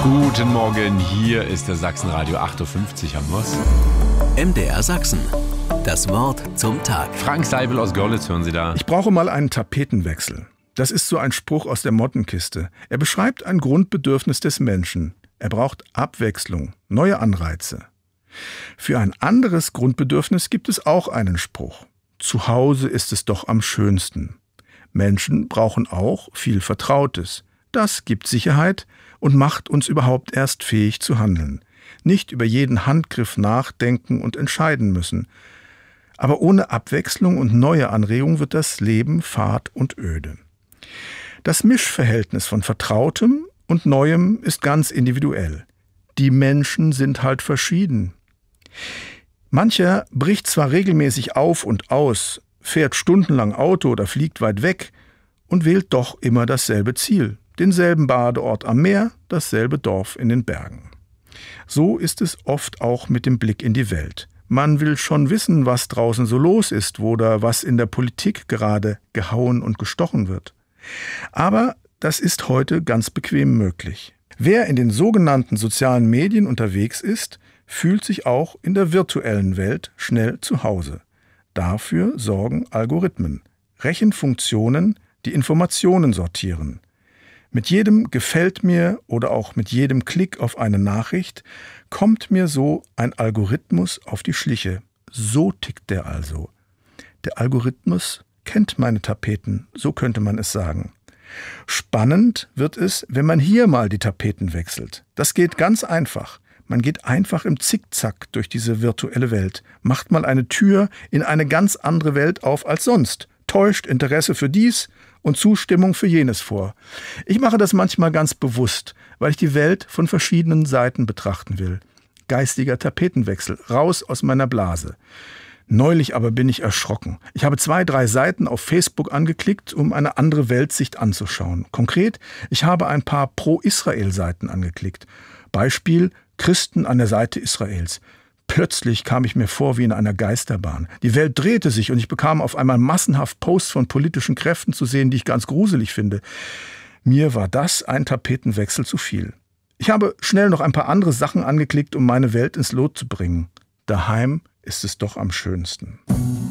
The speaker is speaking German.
Guten Morgen, hier ist der Sachsenradio 8.50 Uhr haben wir's. MDR Sachsen. Das Wort zum Tag. Frank Seibel aus Görlitz, hören Sie da. Ich brauche mal einen Tapetenwechsel. Das ist so ein Spruch aus der Mottenkiste. Er beschreibt ein Grundbedürfnis des Menschen. Er braucht Abwechslung, neue Anreize. Für ein anderes Grundbedürfnis gibt es auch einen Spruch. Zu Hause ist es doch am schönsten. Menschen brauchen auch viel Vertrautes. Das gibt Sicherheit und macht uns überhaupt erst fähig zu handeln. Nicht über jeden Handgriff nachdenken und entscheiden müssen. Aber ohne Abwechslung und neue Anregung wird das Leben fad und öde. Das Mischverhältnis von Vertrautem und Neuem ist ganz individuell. Die Menschen sind halt verschieden. Mancher bricht zwar regelmäßig auf und aus, fährt stundenlang Auto oder fliegt weit weg und wählt doch immer dasselbe Ziel. Denselben Badeort am Meer, dasselbe Dorf in den Bergen. So ist es oft auch mit dem Blick in die Welt. Man will schon wissen, was draußen so los ist oder was in der Politik gerade gehauen und gestochen wird. Aber das ist heute ganz bequem möglich. Wer in den sogenannten sozialen Medien unterwegs ist, fühlt sich auch in der virtuellen Welt schnell zu Hause. Dafür sorgen Algorithmen, Rechenfunktionen, die Informationen sortieren. Mit jedem Gefällt mir oder auch mit jedem Klick auf eine Nachricht kommt mir so ein Algorithmus auf die Schliche. So tickt der also. Der Algorithmus kennt meine Tapeten, so könnte man es sagen. Spannend wird es, wenn man hier mal die Tapeten wechselt. Das geht ganz einfach. Man geht einfach im Zickzack durch diese virtuelle Welt, macht mal eine Tür in eine ganz andere Welt auf als sonst, täuscht Interesse für dies und Zustimmung für jenes vor. Ich mache das manchmal ganz bewusst, weil ich die Welt von verschiedenen Seiten betrachten will. Geistiger Tapetenwechsel, raus aus meiner Blase. Neulich aber bin ich erschrocken. Ich habe 2-3 Seiten auf Facebook angeklickt, um eine andere Weltsicht anzuschauen. Konkret, ich habe ein paar Pro-Israel-Seiten angeklickt. Beispiel: Christen an der Seite Israels. Plötzlich kam ich mir vor wie in einer Geisterbahn. Die Welt drehte sich und ich bekam auf einmal massenhaft Posts von politischen Kräften zu sehen, die ich ganz gruselig finde. Mir war das ein Tapetenwechsel zu viel. Ich habe schnell noch ein paar andere Sachen angeklickt, um meine Welt ins Lot zu bringen. Daheim ist es doch am schönsten.